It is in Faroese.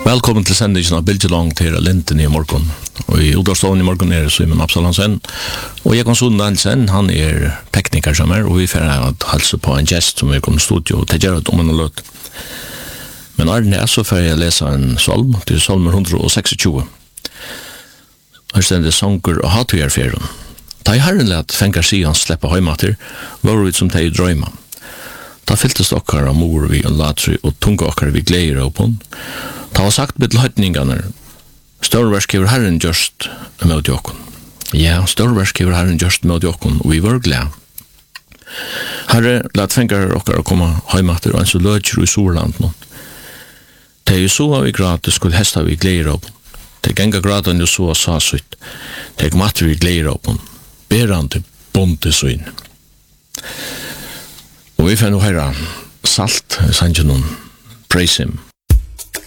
Velkommen til sendingen av Bilgelong til Linten i morgen. Og i Udalstålen i morgen Simon Absalansen. Og jeg kan Sundansen, han tekniker som og vi får halse på en gest som kommer i studio til Gerard om en løt. Men Arne så får jeg lese en salm, til salmer 126. Her stender sanger og hatøyerferien. Da I herren let fengar sian sleppa heimater, var vi som teg drøyma. Da fylltes okkar av mor vi og latri og tunga okkar vi gleier oppon. Ta var sagt med høytningarna, størversk hever herren gjørst med okkon. Ja, størversk hever herren gjørst med okkon, og vi var glede. Herre, lat fengar okkar koma heimater og en så løtjer i Sorland nå. Te I så vi gratis skulle hesta vi gleier oppon. Te genga gradan jo så sa sutt. Te matter vi gleier oppon. Beran til bonte søyn. Og vi finner høyra salt, sannsjonen, praise him.